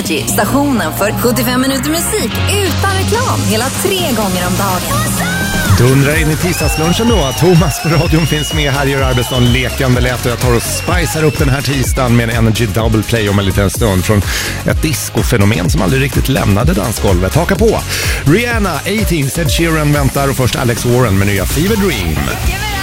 Energy, stationen för 75 minuter musik utan reklam hela 3 gånger om dagen. Dundrar in i tisdagslunchen då. Thomas på radion finns med här, gör arbetsdagen lekande lätt och jag tar och spicar upp den här tisdagen med en Energy Double Play om en liten stund från ett discofenomen som aldrig riktigt lämnade dansgolvet. Haka på! Rihanna, 18, Ed Sheeran väntar och först Alex Warren med nya Fever Dream.